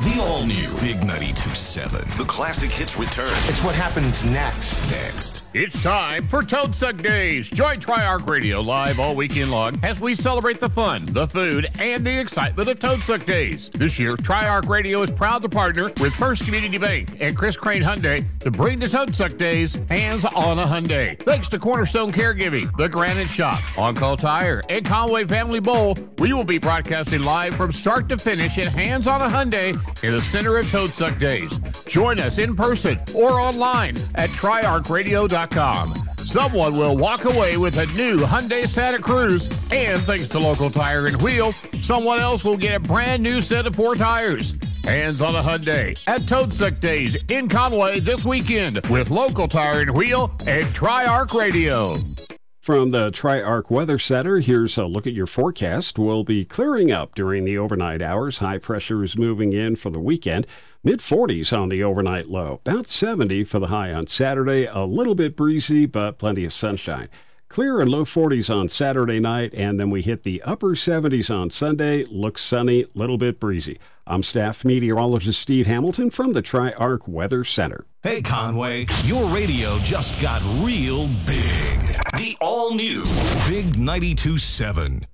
The all-new Big 92.7. The classic hits return. It's what happens next. It's time for Toad Suck Days. Join Triarch Radio live all weekend long as we celebrate the fun, the food, and the excitement of Toad Suck Days. This year, Triarch Radio is proud to partner with First Community Bank and Chris Crane Hyundai to bring the Toad Suck Days Hands on a Hyundai. Thanks to Cornerstone Caregiving, The Granite Shop, On Call Tire, and Conway Family Bowl, we will be broadcasting live from start to finish at Hands on a Hyundai in the center of Toad Suck Days. Join us in person or online at triarchradio.com. Someone will walk away with a new Hyundai Santa Cruz, and thanks to Local Tire and Wheel, someone else will get a brand new set of 4 tires. Hands on a Hyundai at Toad Suck Days in Conway this weekend with Local Tire and Wheel and Triarch Radio. From the Triarch Weather Center, here's a look at your forecast. We'll be clearing up during the overnight hours. High pressure is moving in for the weekend. Mid-40s on the overnight low. About 70 for the high on Saturday. A little bit breezy, but plenty of sunshine. Clear and low 40s on Saturday night, and then we hit the upper 70s on Sunday. Looks sunny, little bit breezy. I'm staff meteorologist Steve Hamilton from the Triarch Weather Center. Hey, Conway, your radio just got real big. The all-new Big 92.7.